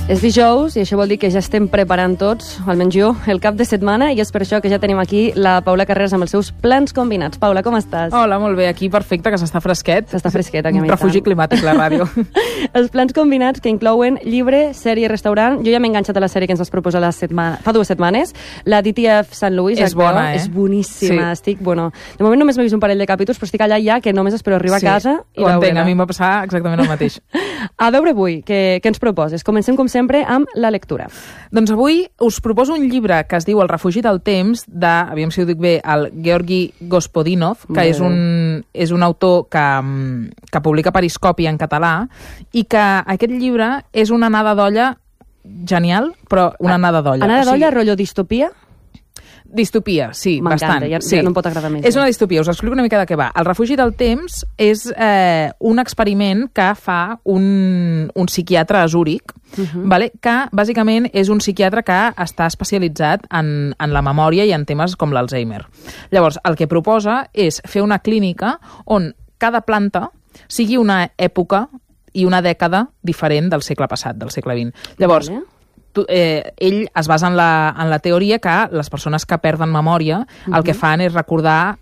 És dijous i això vol dir que ja estem preparant tots, almenys jo, el cap de setmana, i és per això que ja tenim aquí la Paula Carreras amb els seus plans combinats. Paula, com estàs? Hola, molt bé, aquí perfecte, que s'està fresquet. S'està fresquet, aquí a mi. Refugi climàtic, la ràdio. Els plans combinats que inclouen llibre, sèrie i restaurant. Jo ja m'he enganxat a la sèrie que ens vas proposar fa 2 setmanes, la DTF Sant Louis. És bona, És boníssima. Sí. Estic, bueno, de moment només m'he vist un parell de capítols, però estic allà ja que només espero arribar a casa i ho entenc, veure-la. a mi em va passar exactament el mateix. A veure avui, què ens proposes? Comencem, com sempre, amb la lectura. Doncs avui us proposo un llibre que es diu El refugi del temps, aviam si ho dic bé, el Georgi Gospodinov, que és un autor que publica Periscopi en català, i que aquest llibre és una anada d'olla genial, però una anada d'olla. Anada d'olla, rotllo distopia? Distopia, sí, bastant. Ja no em pot agradar més. És una distopia, us explico una mica de què va. El refugi del temps és un experiment que fa un psiquiatre a Zúrich, vale? Que bàsicament és un psiquiatre que està especialitzat en la memòria i en temes com l'Alzheimer. Llavors, el que proposa és fer una clínica on cada planta sigui una època i una dècada diferent del segle passat, del segle XX. Llavors, ell es basa en la teoria que les persones que perden memòria el que fan és recordar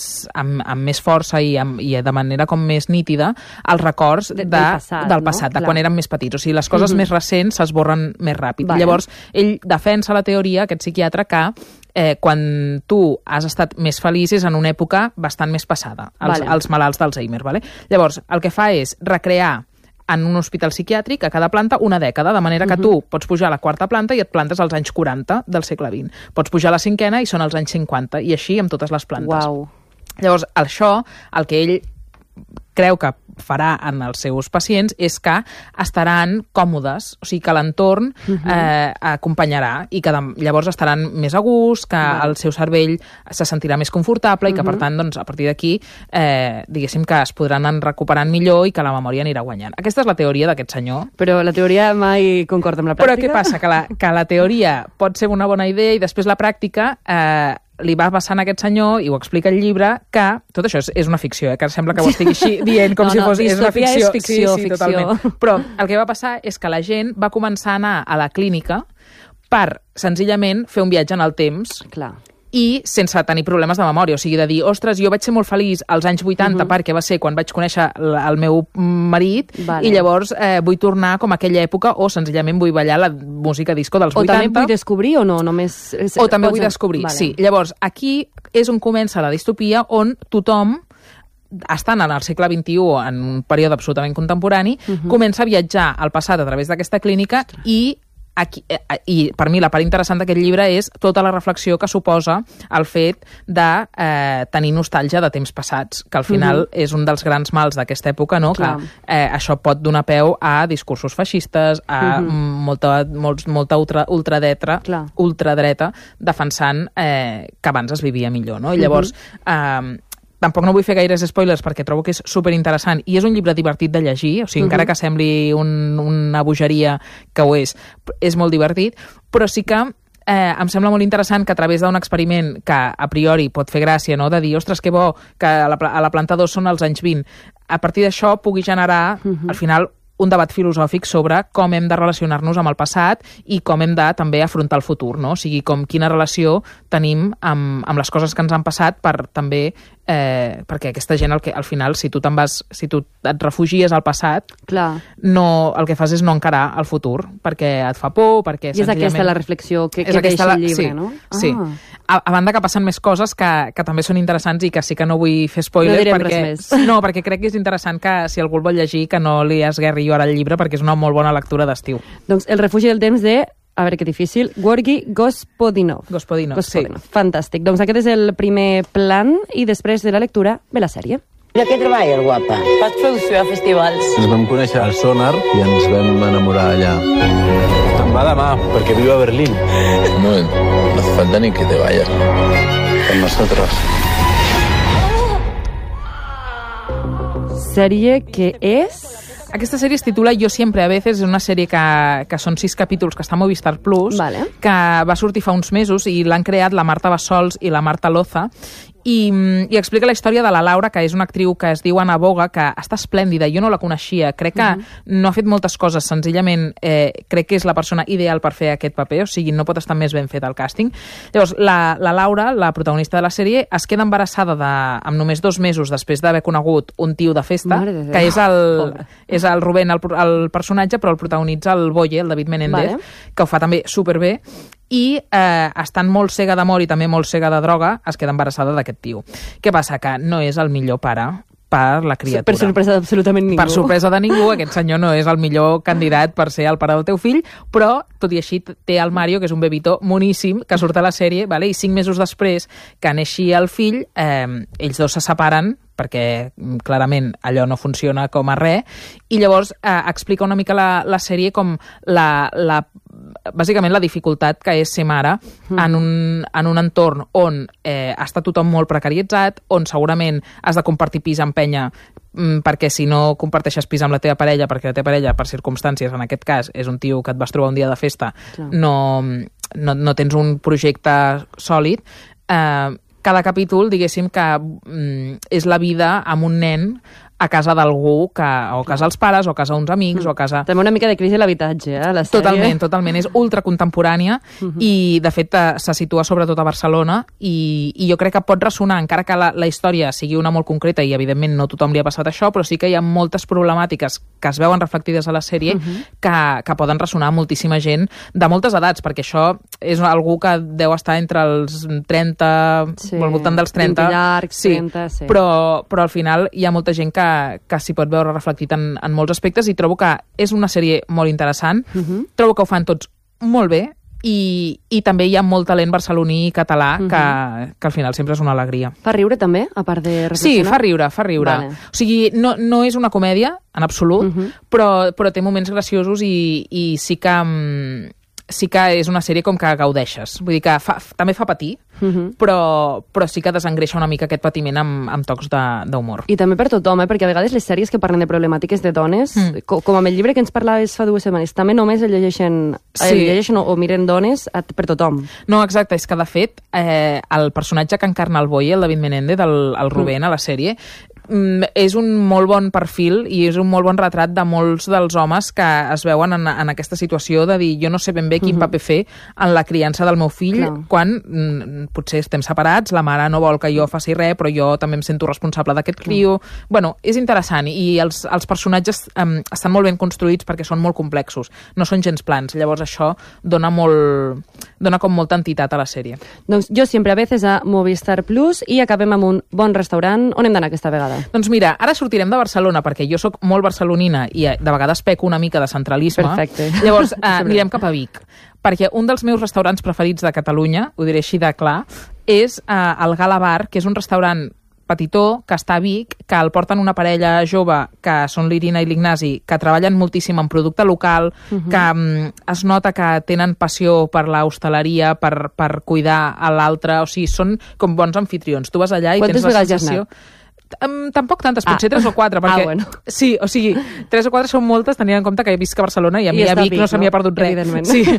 amb més força i de manera com més nítida els records del passat, de quan eren més petits. O sigui, les coses més recents s'esborren més ràpid. Vale. Llavors, ell defensa la teoria, aquest psiquiatre, que quan tu has estat més feliç és en una època bastant més passada, els malalts d'Alzheimer. Vale? Llavors, el que fa és recrear en un hospital psiquiàtric a cada planta una dècada, de manera que tu pots pujar a la 4ª planta i et plantes als anys 40 del segle XX. Pots pujar a la 5ª i són els anys 50, i així amb totes les plantes. Uau. Llavors, això, el que ell creu que farà en els seus pacients és que estaran còmodes, o sigui que l'entorn acompanyarà i que llavors estaran més a gust, que el seu cervell se sentirà més confortable i que, per tant, doncs, a partir d'aquí, diguéssim que es podran anar recuperant millor i que la memòria anirà guanyant. Aquesta és la teoria d'aquest senyor. Però la teoria mai concorda amb la pràctica. Però què passa? Que la teoria pot ser una bona idea i després la pràctica li va passant a aquest senyor, i ho explica el llibre, que tot això és una ficció, que sembla que ho estigui així dient com si fos una ficció. És ficció, sí, totalment. Però el que va passar és que la gent va començar a anar a la clínica per, senzillament, fer un viatge en el temps. Clar. I sense tenir problemes de memòria, o sigui, de dir, ostres, jo vaig ser molt feliç als anys 80 perquè va ser quan vaig conèixer el meu marit, i llavors vull tornar com a aquella època, o senzillament vull ballar la música disco dels 80. O també vull descobrir o no? O també vull descobrir, sí. Llavors, aquí és on comença la distopia, on tothom, estant en el segle XXI, en un període absolutament contemporani, comença a viatjar al passat a través d'aquesta clínica i per mi la part interessant d'aquest llibre és tota la reflexió que suposa el fet de tenir nostàlgia de temps passats, que al final és un dels grans mals d'aquesta època, no? Que això pot donar peu a discursos feixistes, a molta ultradreta defensant que abans es vivia millor, no? I llavors tampoc no vull fer gaires spoilers perquè trobo que és superinteressant i és un llibre divertit de llegir, o sigui, encara que sembli una bogeria, que ho és molt divertit, però sí que em sembla molt interessant que a través d'un experiment que a priori pot fer gràcia, no? De dir, ostres, que bo, que a la planta 2 són els anys 20, a partir d'això pugui generar, al final, un debat filosòfic sobre com hem de relacionar-nos amb el passat i com hem de també afrontar el futur, no? O sigui, quina relació tenim amb les coses que ens han passat per també perquè aquesta gent al final, si tu et refugies al passat, el que fas és no encarar el futur, perquè et fa por, perquè I és aquesta la reflexió que deixa el llibre, no? Sí. A banda que passen més coses que també són interessants i que sí que no vull fer spoilers. No direm res més. No, perquè crec que és interessant que si algú el vol llegir, que no li esguerri jo ara el llibre, perquè és una molt bona lectura d'estiu. Doncs El refugi del temps a veure que difícil, Georgi Gospodinov. Sí. Fantàstic. Doncs aquest és el primer plan i després de la lectura ve la sèrie. De què treballes, guapa? Faig producció a festivals. Ens vam conèixer al Sonar i ens vam enamorar allà. Se'n va demà, perquè viu a Berlín. Un moment, no hace falta ni que te vayas. Con nosotros. Sèrie que és... Aquesta sèrie es titula Yo siempre a veces, és una sèrie que són 6 capítols que està a Movistar Plus, que va sortir fa uns mesos i l'han creat la Marta Bassols i la Marta Loza, i explica la història de la Laura, que és una actriu que es diu Anna Boga, que està esplèndida, jo no la coneixia, crec que no ha fet moltes coses, senzillament crec que és la persona ideal per fer aquest paper, o sigui, no pot estar més ben fet el càsting. Llavors, la Laura, la protagonista de la sèrie, es queda embarassada amb només 2 mesos després d'haver conegut un tio de festa, que és el Rubén, el personatge, però el protagonitza el Boye, el David Menéndez, que ho fa també superbé, i estant molt cega d'amor i també molt cega de droga, es queda embarassada d'aquest tio. Què passa? Que no és el millor pare per la criatura. Per sorpresa d'absolutament ningú. Per sorpresa de ningú, aquest senyor no és el millor candidat per ser el pare del teu fill, però, tot i així, té el Mario, que és un bebito moníssim, que surt a la sèrie, i 5 mesos després que neixi el fill, ells dos se separen, perquè clarament allò no funciona com a res, i llavors explica una mica la sèrie com bàsicament la dificultat que és ser mare en un entorn on està tothom molt precaritzat, on segurament has de compartir pis amb penya, perquè si no comparteixes pis amb la teva parella, perquè la teva parella, per circumstàncies, en aquest cas, és un tio que et vas trobar un dia de festa, no tens un projecte sòlid. Cada capítol, diguéssim, que és la vida amb un nen a casa d'algú, o a casa dels pares, o a casa d'uns amics, o a casa... També una mica de crisi a l'habitatge, la sèrie. Totalment. És ultracontemporània i, de fet, se situa sobretot a Barcelona i jo crec que pot ressonar, encara que la història sigui una molt concreta i, evidentment, no tothom li ha passat això, però sí que hi ha moltes problemàtiques que es veuen reflectides a la sèrie que poden ressonar a moltíssima gent de moltes edats, perquè això és algú que deu estar entre els 30, al voltant dels 30. 20 llargs, 30, sí. Però al final hi ha molta gent que s'hi pot veure reflectit en molts aspectes i trobo que és una sèrie molt interessant. Trobo que ho fan tots molt bé i també hi ha molt talent barceloní i català que al final sempre és una alegria. Fa riure també, a part de reflexionar? Sí, fa riure. Vale. O sigui, no és una comèdia, en absolut, però té moments graciosos i sí que és una sèrie com que gaudeixes. Vull dir que també fa patir, però sí que desengreixa una mica aquest patiment amb tocs d'humor. I també per tothom, perquè a vegades les sèries que parlen de problemàtiques de dones, com amb el llibre que ens parlaves fa 2 setmanes, també només el llegeixen o miren dones per tothom. No, exacte, és que de fet el personatge que encarna el Boye, el David Menéndez, el Rubén a la sèrie, és un molt bon perfil i és un molt bon retrat de molts dels homes que es veuen en aquesta situació de dir jo no sé ben bé quin paper fer en la criança del meu fill quan potser estem separats, la mare no vol que jo faci res, però jo també em sento responsable d'aquest criu. Bueno, és interessant i els personatges estan molt ben construïts perquè són molt complexos, no són gens plans, llavors això dona com molta entitat a la sèrie. Doncs jo sempre a veces a Movistar Plus i acabem amb un bon restaurant. On hem d'anar aquesta vegada? Doncs mira, ara sortirem de Barcelona perquè jo sóc molt barcelonina i de vegades peco una mica de centralisme. Perfecte. Llavors anirem cap a Vic, perquè un dels meus restaurants preferits de Catalunya, ho diré així de clar, és el Gala Bar, que és un restaurant petitó, que està a Vic, que el porten una parella jove, que són l'Irina i l'Ignasi, que treballen moltíssim en producte local, que es nota que tenen passió per l'hostaleria, per cuidar a l'altre, o sigui, són com bons anfitrions. Tu vas allà i tens la sensació... Tampoc tantes, potser 3 o 4, perquè bueno. Sí, o sigui, 3 o 4 són moltes tenint en compte que he visc a Barcelona i a mi a Vic no se m'hi ha perdut res. Evidentment. Sí,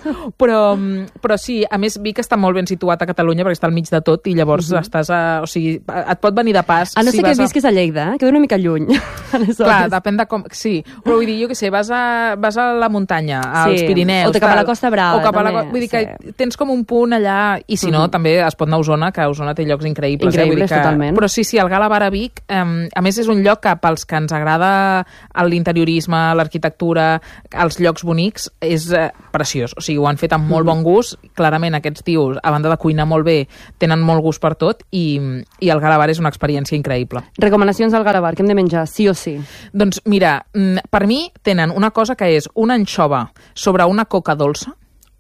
però sí, a més Vic està molt ben situat a Catalunya perquè està al mig de tot i llavors estàs o sigui, et pot venir de pas. A no ser que visquis a Lleida, que ve una mica lluny. Clar, depèn de com... Sí, però vull dir, jo què sé, vas a la muntanya, als Pirineus... O cap a la Costa Brava, també. Vull dir que tens com un punt allà i si no, també es pot anar a Osona, que a Osona té llocs increïbles. Increïbles, totalment. Però sí, el Gala Bar a Vic a més és un lloc que pels que ens agrada l'interiorisme, l'arquitectura, els llocs bonics, és preciós. O sigui, ho han fet amb molt bon gust. Clarament aquests tios, a banda de cuinar molt bé, tenen molt gust per tot i el Gala Bar és una experiència increïble. Recomanacions al Gala Bar, què hem de menjar, sí o sí? Doncs mira, per mi tenen una cosa que és una anxova sobre una coca dolça,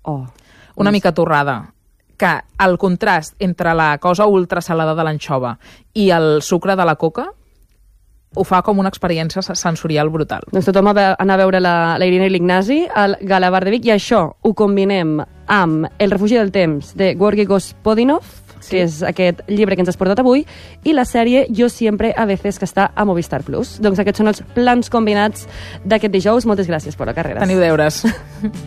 una mica torrada, que el contrast entre la cosa ultrasalada de l'anxova i el sucre de la coca ho fa com una experiència sensorial brutal. Doncs tothom anar a veure la Irina i l'Ignasi al Gala Bar de Vic i això ho combinem amb El refugi del temps de Georgi Gospodinov, que és aquest llibre que ens has portat avui, i la sèrie Jo siempre a veces, que està a Movistar Plus. Doncs aquests són els plans combinats d'aquest dijous. Moltes gràcies, Paula Carreras. Teniu deures.